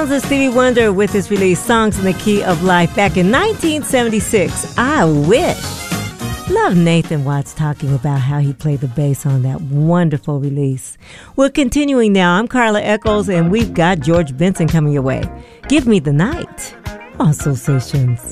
sounds of Stevie Wonder with his release Songs in the Key of Life back in 1976. I wish. Love Nathan Watts talking about how he played the bass on that wonderful release. We're continuing now. I'm Carla Echols, and we've got George Benson coming your way. Give Me the Night on Soul Sessions.